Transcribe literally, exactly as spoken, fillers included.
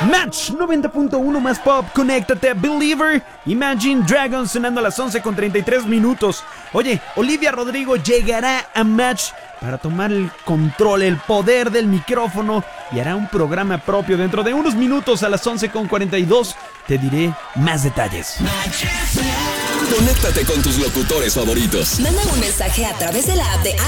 Match noventa punto uno más pop, conéctate a Believer. Imagine Dragons sonando a las once con treinta y tres minutos. Oye, Olivia Rodrigo llegará a Match para tomar el control, el poder del micrófono y hará un programa propio dentro de unos minutos a las once con cuarenta y dos. Te diré más detalles. Conéctate con tus locutores favoritos. Manda un mensaje a través de la app de